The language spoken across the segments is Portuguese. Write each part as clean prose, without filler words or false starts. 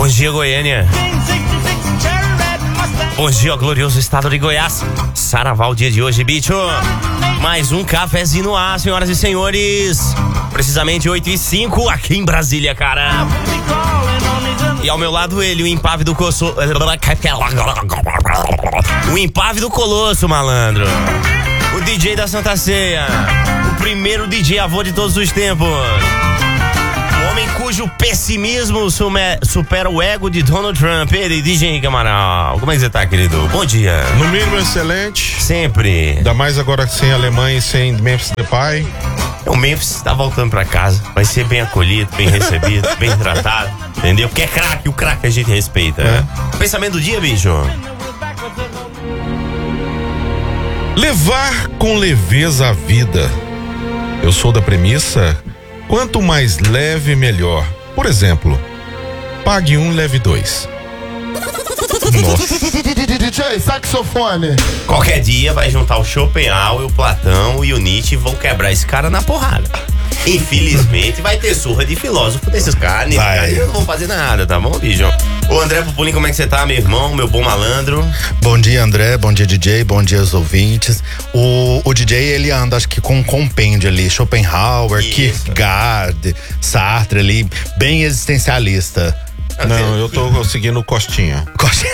dia, Goiânia. Bom dia, glorioso estado de Goiás. Saravá o dia de hoje, bicho. Mais um cafezinho no ar, senhoras e senhores. Precisamente 8h05 aqui em Brasília, cara. E ao meu lado ele, o impávido Colosso. O impávido Colosso, malandro. O DJ da Santa Ceia. O primeiro DJ avô de todos os tempos. O homem cujo pessimismo supera o ego de Donald Trump. Ele, DJ Henrique Amaral. Como é que você tá, querido? Bom dia. No mínimo excelente. Sempre. Ainda mais agora sem Alemanha e sem Memphis Depay. O Memphis tá voltando pra casa. Vai ser bem acolhido, bem recebido, bem tratado. Entendeu? Porque é craque, o craque a gente respeita. Né? Pensamento do dia, bicho? Levar com leveza a vida. Eu sou da premissa: quanto mais leve, melhor. Por exemplo, pague um, leve dois. Nossa. DJ, saxofone. Qualquer dia vai juntar o Schopenhauer, o Platão e o Nietzsche e vão quebrar esse cara na porrada. Infelizmente vai ter surra de filósofo desses caras. Eu não vou fazer nada, tá bom, bicho? Ô André Pupulim, como é que você tá, meu irmão, meu bom malandro? Bom dia, André, bom dia, DJ, bom dia aos ouvintes. O DJ, ele anda, acho que com um compêndio ali, Schopenhauer, Kierkegaard, Sartre ali, bem existencialista. Não, eu tô seguindo o Costinha. Costinha.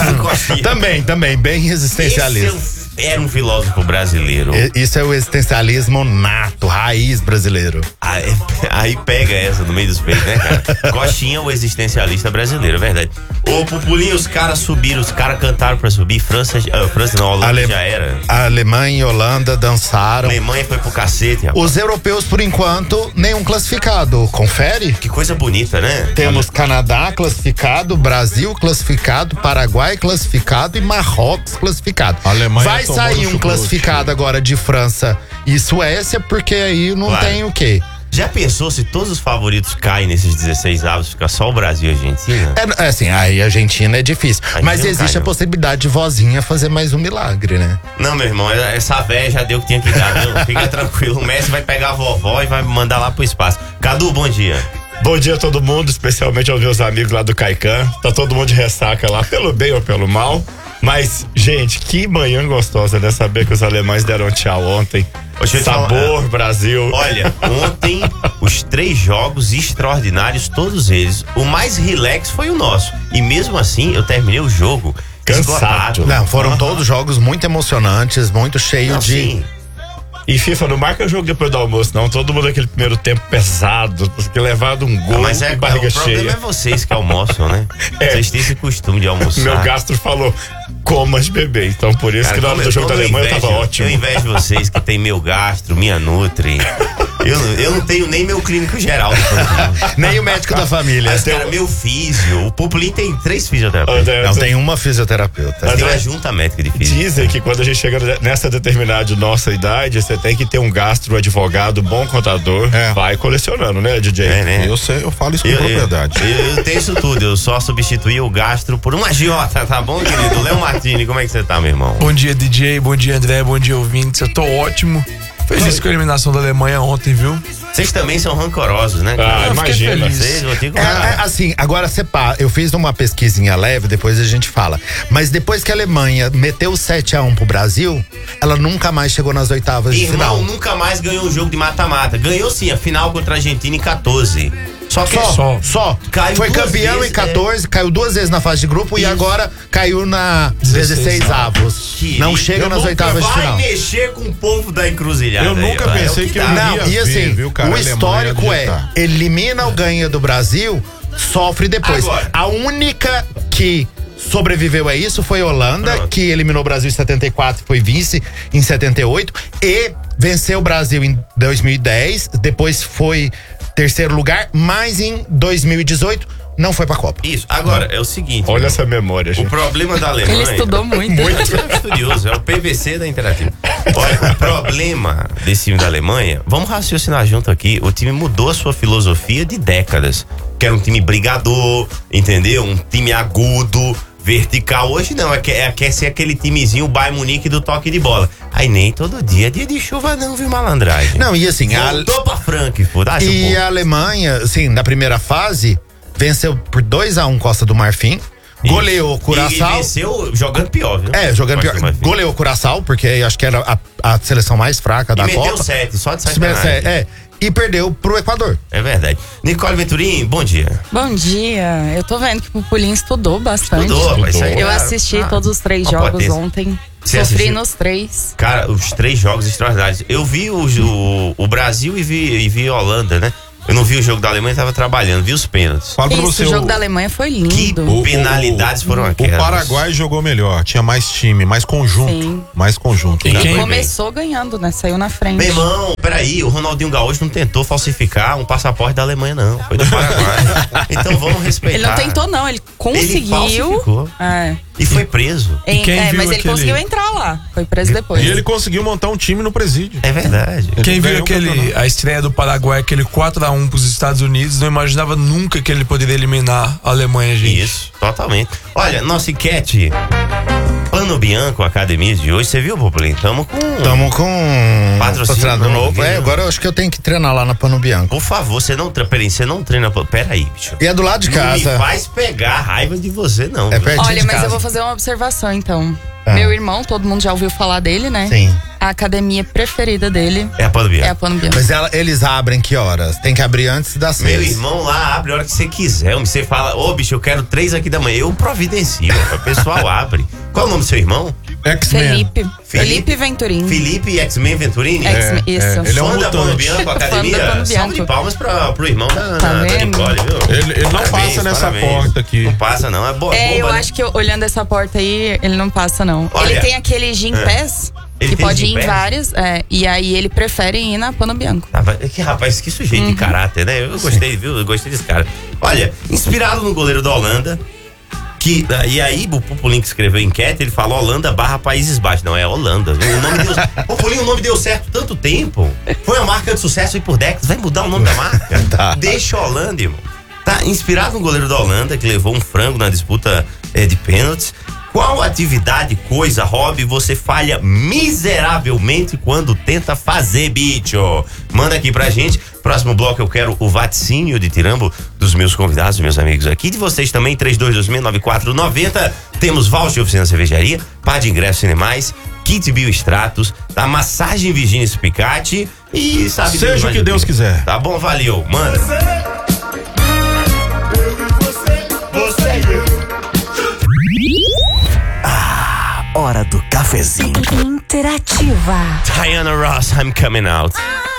Também, bem existencialista. Era um filósofo brasileiro. Isso é o existencialismo nato, raiz brasileiro. Aí pega essa no meio dos peitos, né, cara? Costinha é o existencialista brasileiro, é verdade. Ô, Pupulinho, os caras subiram, os caras cantaram pra subir. França não, Holanda já era. A Alemanha e Holanda dançaram. A Alemanha foi pro cacete, rapaz. Os europeus, por enquanto, nenhum classificado. Confere? Que coisa bonita, né? Temos Canadá classificado, Brasil classificado, Paraguai classificado e Marrocos classificado. Alemanha vai sair um classificado agora de França e Suécia, porque aí não tem o quê? Já pensou se todos os favoritos caem nesses 16 avos, fica só o Brasil e a Argentina? É assim, aí a Argentina é difícil. Mas existe a possibilidade de vozinha fazer mais um milagre, né? Não, meu irmão, essa véia já deu o que tinha que dar, viu? Fica tranquilo, o Messi vai pegar a vovó e vai mandar lá pro espaço. Cadu, bom dia. Bom dia a todo mundo, especialmente aos meus amigos lá do Caican. Tá todo mundo de ressaca lá, pelo bem ou pelo mal. Mas, gente, que manhã gostosa, né? Saber que os alemães deram tchau ontem. Sabor, Brasil. Olha, ontem os 3 jogos extraordinários, todos eles. O mais relax foi o nosso. E mesmo assim, eu terminei o jogo cansado. Não, foram todos jogos muito emocionantes, muito cheios de... Sim. E FIFA, não marca jogo depois do almoço, não. Todo mundo aquele primeiro tempo pesado, porque levado um gol mas e barriga cheia. O problema é vocês que almoçam, né? Vocês têm esse costume de almoçar. Meu gastro falou, coma de bebê. Então por isso que na hora do jogo da Alemanha tava ótimo. Eu invejo vocês que tem meu gastro, minha Nutri. Eu não tenho nem meu clínico geral. Nem o médico da família. Mas, cara, meu físio. O Pupulim tem 3 fisioterapeutas. Não, tem uma fisioterapeuta. Tem uma junta médica de físio. Dizem que quando a gente chega nessa determinada nossa idade, você tem que ter um gastro, advogado, bom contador. Vai colecionando, né, DJ? Né? Eu falo isso com propriedade. Eu tenho isso tudo. Eu só substituí o gastro por uma agiota, tá bom, querido? Léo Martini, como é que você tá, meu irmão? Bom dia, DJ. Bom dia, André. Bom dia, ouvintes. Eu tô ótimo. Fez isso com a eliminação da Alemanha ontem, viu? Vocês também são rancorosos, né? Imagina. Vocês, vou ter que... assim, agora separa. Eu fiz uma pesquisinha leve, depois a gente fala. Mas depois que a Alemanha meteu 7-1 pro Brasil, ela nunca mais chegou nas oitavas de final. Irmão, nunca mais ganhou um jogo de mata-mata. Ganhou sim, a final contra a Argentina em 14. Só. Foi campeão vezes, em 14, caiu 2 vezes na fase de grupo e agora caiu na 16 avos. Não chega nas oitavas de final. Vai mexer com o povo da encruzilhada. Eu nunca pensei que eu não, e assim, viu, cara, o histórico elimina ou ganha do Brasil, sofre depois. Agora. A única que sobreviveu a isso foi a Holanda, que eliminou o Brasil em 74, foi vice em 78 e venceu o Brasil em 2010, depois foi terceiro lugar, mas em 2018 não foi pra Copa. Isso, agora é o seguinte. Olha essa memória, gente. O problema da Alemanha... Ele estudou muito. Muito estudioso, é o PVC da Interativa. Olha, o problema desse time da Alemanha, vamos raciocinar junto aqui, o time mudou a sua filosofia de décadas, que era um time brigador, entendeu? Um time agudo, vertical. Hoje não, quer ser aquele timezinho Bayern Munique do toque de bola. Aí nem todo dia é dia de chuva não, viu, malandragem? Não, e assim... Voltou pra Frankfurt. E a Alemanha, assim, na primeira fase... venceu por 2-1 Costa do Marfim. Goleou Curaçao. E venceu jogando pior, viu? Jogando pior. Goleou Curaçao, porque acho que era a seleção mais fraca da Copa. Meteu 7, só de sacanagem. E perdeu pro Equador. É verdade. Nicole Venturim, bom dia. Bom dia. Eu tô vendo que o Pupulinho estudou bastante. Eu assisti todos os 3 jogos ontem. Sofri nos 3. Cara, os 3 jogos extraordinários. Eu vi o Brasil e vi a Holanda, né? Eu não vi o jogo da Alemanha, tava trabalhando, vi os pênaltis. O jogo da Alemanha foi lindo. Que penalidades foram aquelas? O Paraguai jogou melhor, tinha mais time, mais conjunto. Sim. Mais conjunto. E quem começou ganhando, né? Saiu na frente. Meu irmão, peraí, o Ronaldinho Gaúcho não tentou falsificar um passaporte da Alemanha, não. Foi do Paraguai. Então vamos respeitar. Ele não tentou, não. Ele conseguiu. Ele falsificou. E foi preso. Mas ele conseguiu entrar lá. Foi preso depois. E ele conseguiu montar um time no presídio. É verdade. Quem viu a estreia do Paraguai, aquele 4-1 pros Estados Unidos, não imaginava nunca que ele poderia eliminar a Alemanha, gente. Isso, totalmente. Olha, nossa enquete Pano Bianco Academia de hoje, você viu, Populinho? Tamo com patrocínio novo. Agora eu acho que eu tenho que treinar lá na Pano Bianco. Por favor, você não treina. Peraí, bicho. E é do lado de casa. Não me faz pegar a raiva de você, não. Olha, mas eu vou fazer uma observação, então. Meu irmão, todo mundo já ouviu falar dele, né? Sim. A academia preferida dele é a Pano Bianco. Mas eles abrem que horas? Tem que abrir antes das 6. Meu irmão lá abre a hora que você quiser. Você fala, bicho, eu quero 3 aqui da manhã. Eu providencio. O pessoal abre. Qual é o nome do seu irmão? Felipe Venturini. Felipe X-Men Venturini? Isso. Ele é um fã da Pano Bianco Academia. Salve de palmas pro irmão da Nicole, viu? Ele não passa nessa porta aqui. Não passa, não. É boa. Eu acho que olhando essa porta aí, ele não passa, não. Olha, ele tem aquele Gym Pass. Que pode ir em vários, e aí ele prefere ir na Pano Bianco. Rapaz, que sujeito de caráter, né? Eu gostei, viu? Eu gostei desse cara. Olha, inspirado no goleiro da Holanda, e aí o Pupulinho que escreveu a enquete, ele falou Holanda / Países Baixos. Não, é Holanda. Pupulinho, o nome deu certo tanto tempo. Foi uma marca de sucesso aí por décadas. Vai mudar o nome da marca? Tá. Deixa a Holanda, irmão. Tá inspirado no goleiro da Holanda, que levou um frango na disputa de pênaltis. Qual atividade, coisa, hobby você falha miseravelmente quando tenta fazer, bicho? Manda aqui pra gente. Próximo bloco eu quero o vaticínio de Tirambo dos meus convidados, meus amigos aqui. De vocês também, 3226-9490. Temos voucher Oficina Cervejaria, par de ingressos cinemais, kit Biostratos, a massagem Virginia Spicati e sabe... Seja o que Deus quiser. Tá bom, valeu. Manda. Hora do cafezinho. Interativa. Diana Ross, I'm coming out.